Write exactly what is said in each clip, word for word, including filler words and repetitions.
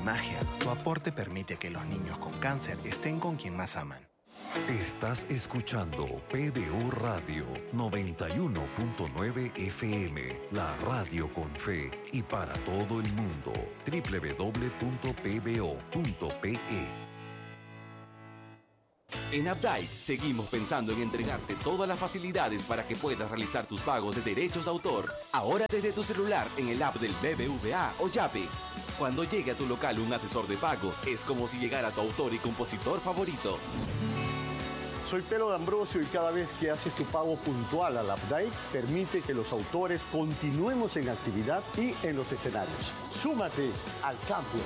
magia. Tu aporte permite que los niños con cáncer estén con quien más aman. Estás escuchando P B O Radio noventa y uno punto nueve F M, la radio con fe y para todo el mundo. doble u doble u doble u punto p b o punto p e. En Updike seguimos pensando en entregarte todas las facilidades para que puedas realizar tus pagos de derechos de autor. Ahora desde tu celular en el app del B B V A o Yape. Cuando llegue a tu local un asesor de pago, es como si llegara tu autor y compositor favorito. Soy Pelo D'Ambrosio y cada vez que haces tu pago puntual al Updike, permite que los autores continuemos en actividad y en los escenarios. Súmate al cambio.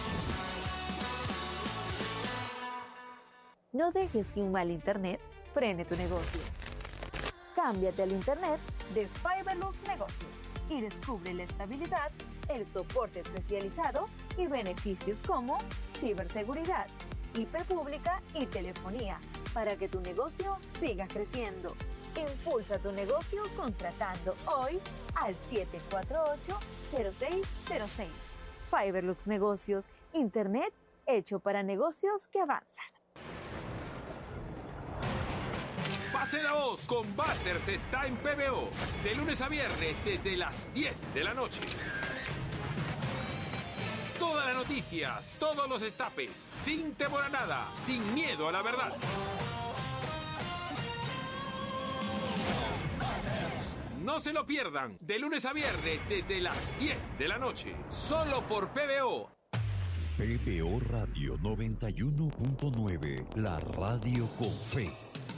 No dejes que un mal internet frene tu negocio. Cámbiate al internet de Fiberlux Negocios y descubre la estabilidad, el soporte especializado y beneficios como ciberseguridad, I P pública y telefonía para que tu negocio siga creciendo. Impulsa tu negocio contratando hoy al siete cuatro ocho, cero seis cero seis. Fiberlux Negocios, internet hecho para negocios que avanzan. Pase la voz con Butters está en P B O, de lunes a viernes desde las diez de la noche. Todas las noticias, todos los destapes, sin temor a nada, sin miedo a la verdad. No se lo pierdan, de lunes a viernes desde las diez de la noche, solo por P B O. P B O Radio noventa y uno punto nueve, la radio con fe.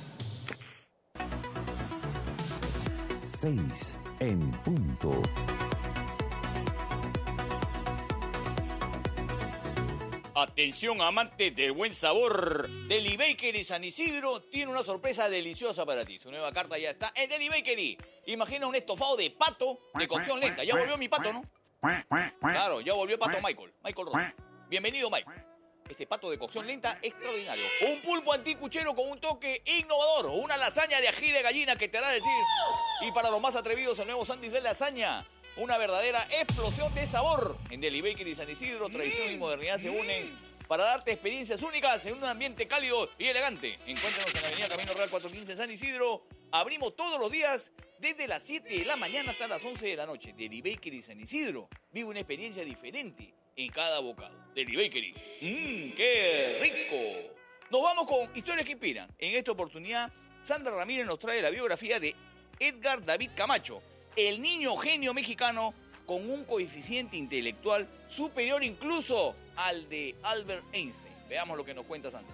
Seis en punto. Atención amantes del buen sabor. Deli Bakery San Isidro tiene una sorpresa deliciosa para ti. Su nueva carta ya está en Deli Bakery. Imagina un estofado de pato de cocción lenta. Ya volvió mi pato, ¿no? Claro, ya volvió el pato Michael. Michael Ross. Bienvenido, Michael. Este pato de cocción lenta extraordinario. Un pulpo anticuchero con un toque innovador. Una lasaña de ají de gallina que te hará decir. Y para los más atrevidos, el nuevo sándwich de lasaña. Una verdadera explosión de sabor. En Deli Bakery San Isidro, tradición y modernidad se unen para darte experiencias únicas en un ambiente cálido y elegante. Encuéntranos en la avenida Camino Real cuatrocientos quince San Isidro. Abrimos todos los días desde las siete de la mañana hasta las once de la noche. Deli Bakery San Isidro. Vive una experiencia diferente en cada bocado. Deli Bakery. ¡Mmm, qué rico! Nos vamos con historias que inspiran. En esta oportunidad, Sandra Ramírez nos trae la biografía de Edgar David Camacho, el niño genio mexicano con un coeficiente intelectual superior incluso al de Albert Einstein. Veamos lo que nos cuenta Sandra.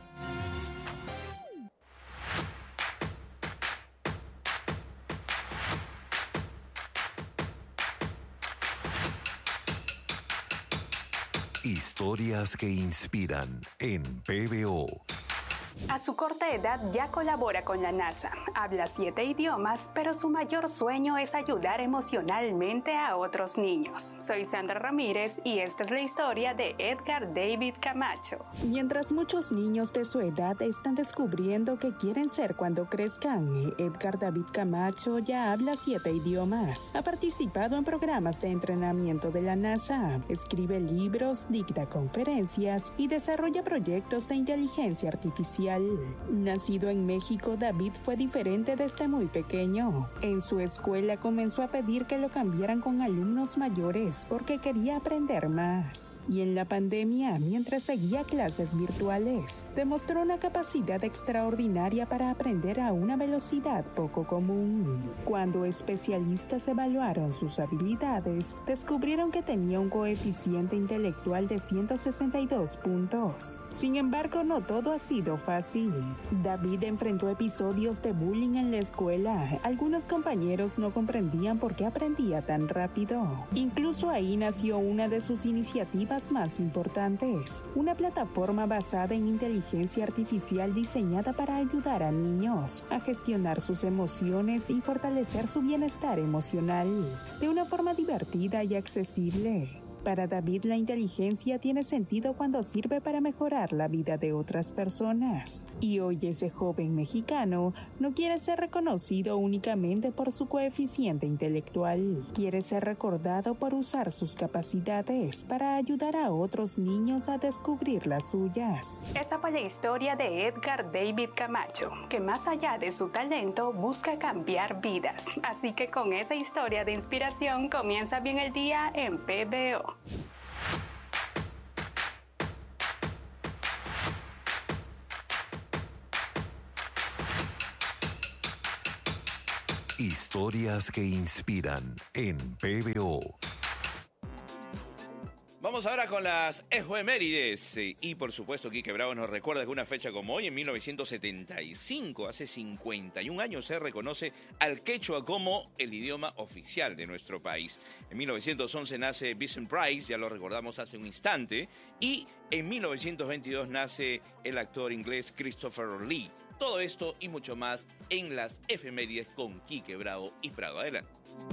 Historias que inspiran en P B O. A su corta edad ya colabora con la NASA. Habla siete idiomas, pero su mayor sueño es ayudar emocionalmente a otros niños. Soy Sandra Ramírez y esta es la historia de Edgar David Camacho. Mientras muchos niños de su edad están descubriendo qué quieren ser cuando crezcan, Edgar David Camacho ya habla siete idiomas. Ha participado en programas de entrenamiento de la NASA, escribe libros, dicta conferencias y desarrolla proyectos de inteligencia artificial. Nacido en México, David fue diferente desde muy pequeño. En su escuela comenzó a pedir que lo cambiaran con alumnos mayores porque quería aprender más. Y en la pandemia, mientras seguía clases virtuales, demostró una capacidad extraordinaria para aprender a una velocidad poco común. Cuando especialistas evaluaron sus habilidades, descubrieron que tenía un coeficiente intelectual de ciento sesenta y dos puntos. Sin embargo, no todo ha sido fácil. David enfrentó episodios de bullying en la escuela. Algunos compañeros no comprendían por qué aprendía tan rápido. Incluso ahí nació una de sus iniciativas más importantes, una plataforma basada en inteligencia artificial diseñada para ayudar a niños a gestionar sus emociones y fortalecer su bienestar emocional de una forma divertida y accesible. Para David, la inteligencia tiene sentido cuando sirve para mejorar la vida de otras personas. Y hoy ese joven mexicano no quiere ser reconocido únicamente por su coeficiente intelectual. Quiere ser recordado por usar sus capacidades para ayudar a otros niños a descubrir las suyas. Esa fue la historia de Edgar David Camacho, que más allá de su talento busca cambiar vidas. Así que con esa historia de inspiración comienza bien el día en P B O. Historias que inspiran en P B O. Vamos ahora con las efemérides. Y por supuesto, Quique Bravo nos recuerda que una fecha como hoy, en mil novecientos setenta y cinco, hace cincuenta y un años, se reconoce al quechua como el idioma oficial de nuestro país. En mil novecientos once nace Vincent Price, ya lo recordamos hace un instante, y en mil novecientos veintidós nace el actor inglés Christopher Lee. Todo esto y mucho más en las efemérides con Quique Bravo y Prado. Adelante.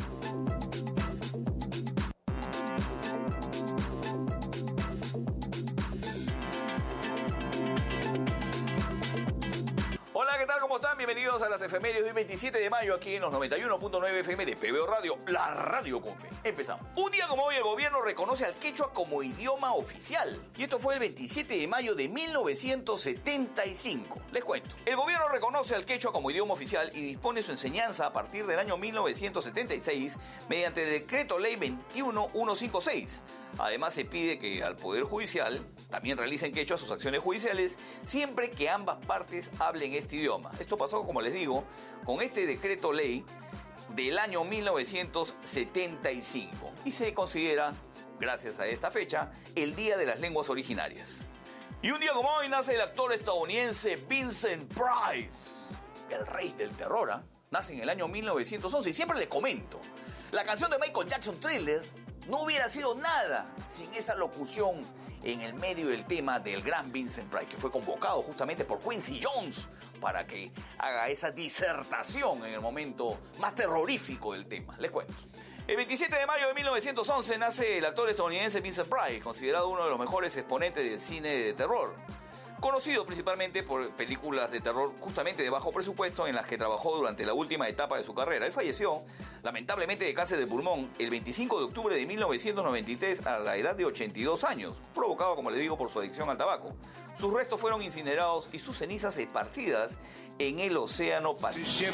Hola, ¿qué tal? ¿Cómo están? Bienvenidos a las efemérides de hoy, veintisiete de mayo, aquí en los noventa y uno punto nueve F M de P B O Radio, la radio con fe. Empezamos. Un día como hoy, el gobierno reconoce al quechua como idioma oficial. Y esto fue el veintisiete de mayo de mil novecientos setenta y cinco. Les cuento. El gobierno reconoce al quechua como idioma oficial y dispone su enseñanza a partir del año mil novecientos setenta y seis mediante el decreto ley veintiuno mil ciento cincuenta y seis. Además, se pide que al Poder Judicial también realicen quechua sus acciones judiciales siempre que ambas partes hablen este idioma. Esto pasó, como les digo, con este decreto ley del año mil novecientos setenta y cinco y se considera, gracias a esta fecha, el Día de las Lenguas Originarias. Y un día como hoy nace el actor estadounidense Vincent Price, el rey del terror, ¿eh? Nace en el año mil novecientos once y siempre les comento, la canción de Michael Jackson, Thriller, no hubiera sido nada sin esa locución en el medio del tema del gran Vincent Price, que fue convocado justamente por Quincy Jones para que haga esa disertación en el momento más terrorífico del tema. Les cuento. El veintisiete de mayo de mil novecientos once nace el actor estadounidense Vincent Price, considerado uno de los mejores exponentes del cine de terror. Conocido principalmente por películas de terror justamente de bajo presupuesto en las que trabajó durante la última etapa de su carrera. Él falleció, lamentablemente, de cáncer de pulmón el veinticinco de octubre de mil novecientos noventa y tres a la edad de ochenta y dos años, provocado, como les digo, por su adicción al tabaco. Sus restos fueron incinerados y sus cenizas esparcidas en el Océano Pacífico.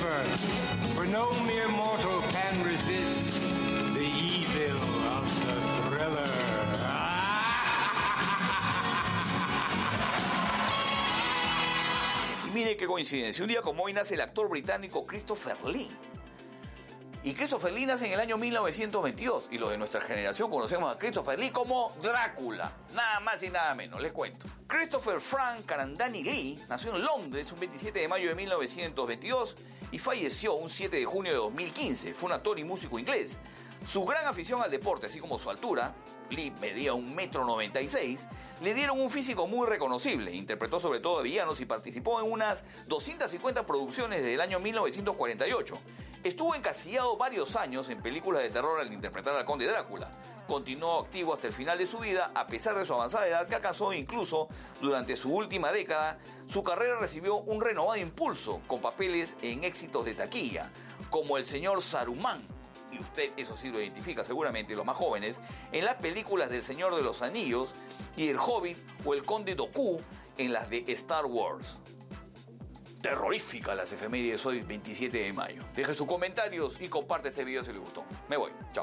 Mire qué coincidencia, un día como hoy nace el actor británico Christopher Lee. Y Christopher Lee nace en el año mil novecientos veintidós y los de nuestra generación conocemos a Christopher Lee como Drácula, nada más y nada menos, les cuento. Christopher Frank Carandani Lee nació en Londres un veintisiete de mayo de mil novecientos veintidós y falleció un siete de junio de dos mil quince. Fue un actor y músico inglés. Su gran afición al deporte, así como su altura, Lee medía un metro noventa y seis, le dieron un físico muy reconocible. Interpretó sobre todo a villanos y participó en unas doscientas cincuenta producciones desde el año mil novecientos cuarenta y ocho. Estuvo encasillado varios años en películas de terror al interpretar al conde Drácula. Continuó activo hasta el final de su vida, a pesar de su avanzada edad, que alcanzó incluso durante su última década. Su carrera recibió un renovado impulso con papeles en éxitos de taquilla, como el señor Saruman, y usted eso sí lo identifica seguramente, los más jóvenes, en las películas del Señor de los Anillos y el Hobbit o el Conde Dooku en las de Star Wars. Terrorífica las efemérides hoy, veintisiete de mayo. Deje sus comentarios y comparte este video si les gustó. Me voy, chao.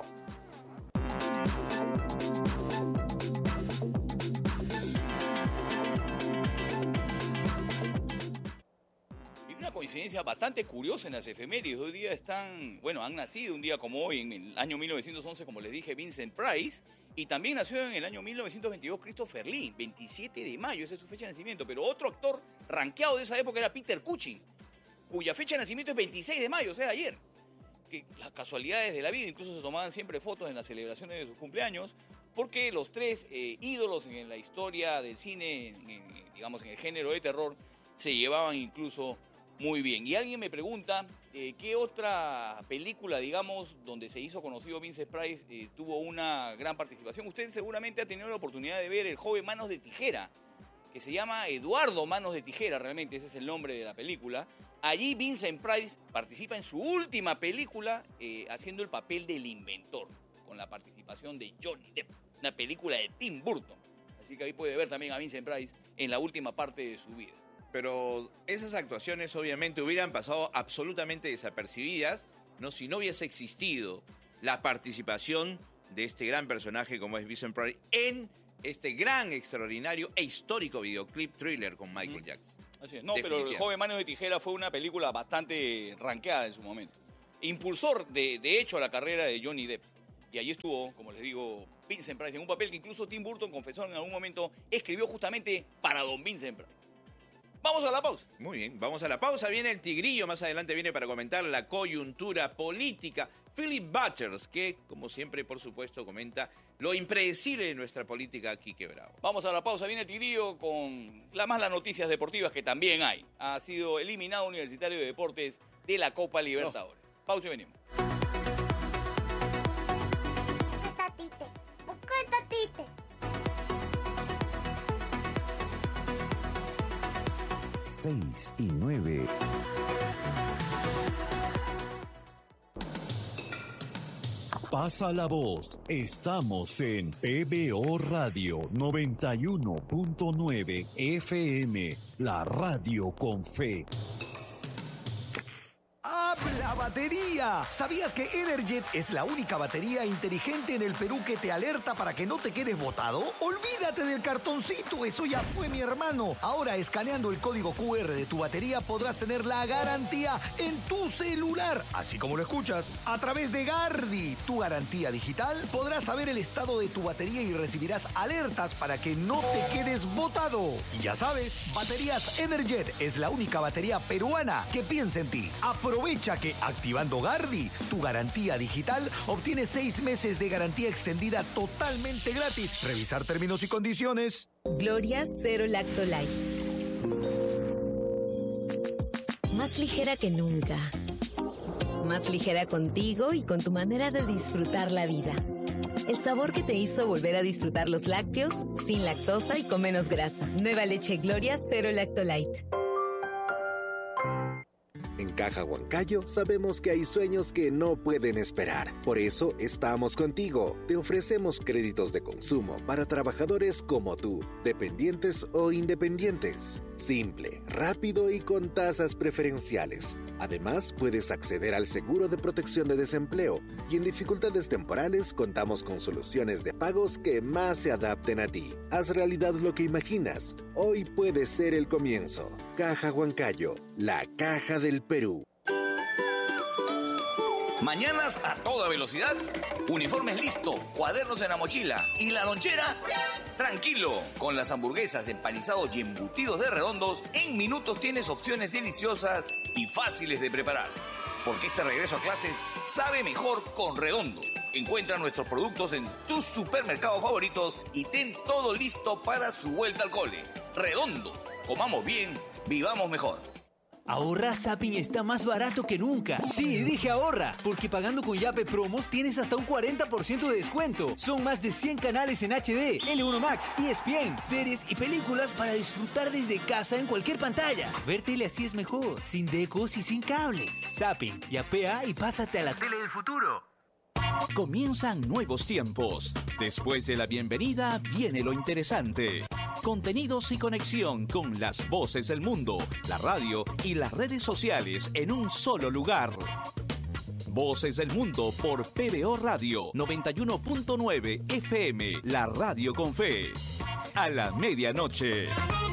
Una coincidencia bastante curiosa en las efemérides. Hoy día están, bueno, han nacido un día como hoy, en el año mil novecientos once, como les dije, Vincent Price, y también nació en el año mil novecientos veintidós Christopher Lee, veintisiete de mayo, esa es su fecha de nacimiento. Pero otro actor rankeado de esa época era Peter Cushing, cuya fecha de nacimiento es veintiséis de mayo, o sea, ayer. Que las casualidades de la vida, incluso se tomaban siempre fotos en las celebraciones de sus cumpleaños, porque los tres eh, ídolos en la historia del cine, en, en, digamos en el género de terror, se llevaban incluso muy bien. Y alguien me pregunta eh, ¿qué otra película, digamos, donde se hizo conocido Vincent Price eh, tuvo una gran participación? Usted seguramente ha tenido la oportunidad de ver El joven Manos de Tijera, que se llama Eduardo Manos de Tijera, realmente ese es el nombre de la película. Allí Vincent Price participa en su última película eh, haciendo el papel del inventor, con la participación de Johnny Depp, una película de Tim Burton. Así que ahí puede ver también a Vincent Price en la última parte de su vida. Pero esas actuaciones obviamente hubieran pasado absolutamente desapercibidas, ¿no? Si no hubiese existido la participación de este gran personaje como es Vincent Price en este gran, extraordinario e histórico videoclip thriller con Michael mm. Jackson. Así es. No, pero El joven Manos de Tijera fue una película bastante rankeada en su momento. Impulsor, de, de hecho, a la carrera de Johnny Depp. Y allí estuvo, como les digo, Vincent Price en un papel que incluso Tim Burton confesó en algún momento escribió justamente para don Vincent Price. Vamos a la pausa. Muy bien, vamos a la pausa. Viene el Tigrillo, más adelante viene para comentar la coyuntura política. Philip Butters, que como siempre, por supuesto, comenta lo impredecible de nuestra política aquí quebrado. Vamos a la pausa. Viene el Tigrillo con las más las noticias deportivas que también hay. Ha sido eliminado Universitario de Deportes de la Copa Libertadores. No. Pausa y venimos. seis y nueve. Pasa la voz. Estamos en P B O Radio noventa y uno punto nueve F M, la radio con fe. ¡Habla batería! ¿Sabías que Energet es la única batería inteligente en el Perú que te alerta para que no te quedes botado? Olvídate del cartoncito, eso ya fue, mi hermano. Ahora, escaneando el código Q R de tu batería, podrás tener la garantía en tu celular, así como lo escuchas. A través de Gardi, tu garantía digital, podrás saber el estado de tu batería y recibirás alertas para que no te quedes botado. Y ya sabes, Baterías Energet es la única batería peruana que piensa en ti. Aprovecha que activando Gardi, tu garantía digital, obtienes seis meses de garantía extendida totalmente gratis. Revisar términos y condiciones. Gloria Cero Lacto Light. Más ligera que nunca. Más ligera contigo y con tu manera de disfrutar la vida. El sabor que te hizo volver a disfrutar los lácteos sin lactosa y con menos grasa. Nueva leche Gloria Cero Lacto Light. En Caja Huancayo sabemos que hay sueños que no pueden esperar. Por eso estamos contigo. Te ofrecemos créditos de consumo para trabajadores como tú, dependientes o independientes. Simple, rápido y con tasas preferenciales. Además, puedes acceder al seguro de protección de desempleo y en dificultades temporales contamos con soluciones de pagos que más se adapten a ti. Haz realidad lo que imaginas. Hoy puede ser el comienzo. Caja Huancayo, la caja del Perú. Mañanas a toda velocidad, uniformes listo, cuadernos en la mochila y la lonchera. Tranquilo, con las hamburguesas, empanizados y embutidos de Redondos, en minutos tienes opciones deliciosas y fáciles de preparar. Porque este regreso a clases sabe mejor con Redondos. Encuentra nuestros productos en tus supermercados favoritos y ten todo listo para su vuelta al cole. Redondos, comamos bien, vivamos mejor. Ahorra Zapping está más barato que nunca. Sí, dije ahorra, porque pagando con Yape Promos tienes hasta un cuarenta por ciento de descuento. Son más de cien canales en H D, L uno Max, E S P N, series y películas para disfrutar desde casa en cualquier pantalla. Ver tele así es mejor, sin decos y sin cables. Zapping, yapea y pásate a la tele del futuro. Comienzan nuevos tiempos. Después de la bienvenida viene lo interesante. Contenidos y conexión con las voces del mundo, la radio y las redes sociales en un solo lugar. Voces del Mundo por P B O Radio noventa y uno punto nueve F M, la radio con fe. A la medianoche.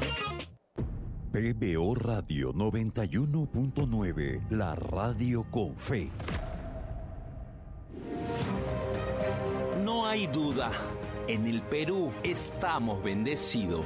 P B O Radio noventa y uno punto nueve, la radio con fe. No hay duda, en el Perú estamos bendecidos.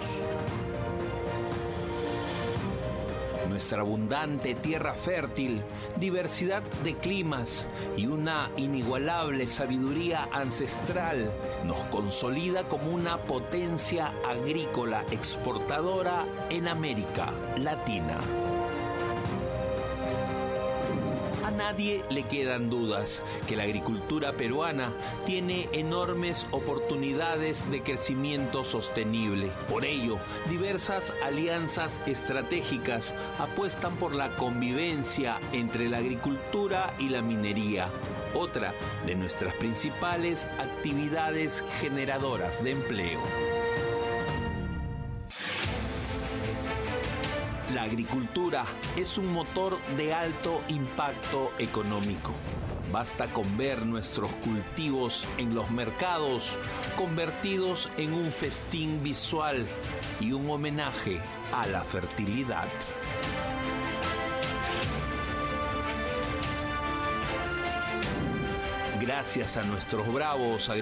Nuestra abundante tierra fértil, diversidad de climas y una inigualable sabiduría ancestral nos consolida como una potencia agrícola exportadora en América Latina. nadie le quedan dudas que la agricultura peruana tiene enormes oportunidades de crecimiento sostenible. Por ello, diversas alianzas estratégicas apuestan por la convivencia entre la agricultura y la minería, otra de nuestras principales actividades generadoras de empleo. La agricultura es un motor de alto impacto económico. Basta con ver nuestros cultivos en los mercados convertidos en un festín visual y un homenaje a la fertilidad. Gracias a nuestros bravos agricultores,